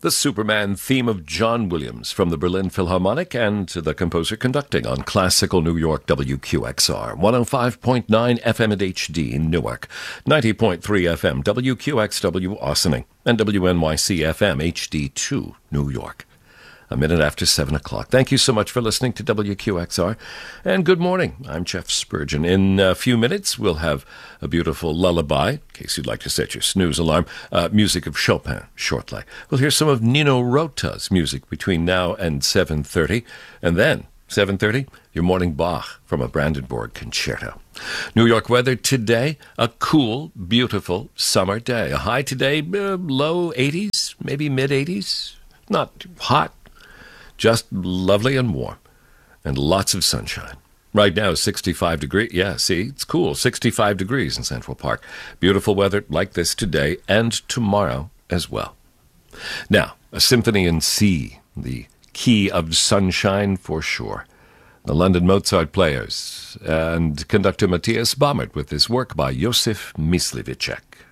The Superman theme of John Williams from the Berlin Philharmonic and the composer conducting on classical New York WQXR, 105.9 FM at HD in Newark, 90.3 FM WQXW Ossining, and WNYC FM HD2 New York. A minute after 7 o'clock. Thank you so much for listening to WQXR. And good morning. I'm Jeff Spurgeon. In a few minutes, we'll have a beautiful lullaby, in case you'd like to set your snooze alarm, music of Chopin shortly. We'll hear some of Nino Rota's music between now and 7:30. And then, 7:30, your morning Bach from a Brandenburg concerto. New York weather today, a cool, beautiful summer day. A high today, low 80s, maybe mid-80s. Not hot. Just lovely and warm, and lots of sunshine. Right now, 65 degrees. Yeah, see, it's cool. 65 degrees in Central Park. Beautiful weather like this today and tomorrow as well. Now, a symphony in C, the key of sunshine for sure. The London Mozart Players and conductor Matthias Baumert with this work by Josef Myslivicek.